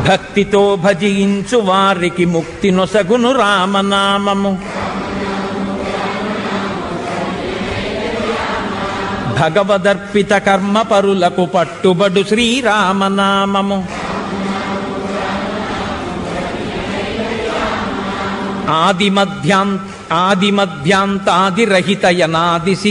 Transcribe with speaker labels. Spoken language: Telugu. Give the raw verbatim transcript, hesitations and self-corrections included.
Speaker 1: భక్తితో భజించు వారికి ముక్తి నొసగును రామనామము. భగవదర్పిత కర్మ పరులకు పట్టుబడు శ్రీరామనామము. ఆది మధ్యాంత ఆది మధ్యాంతాది రహిత యనాది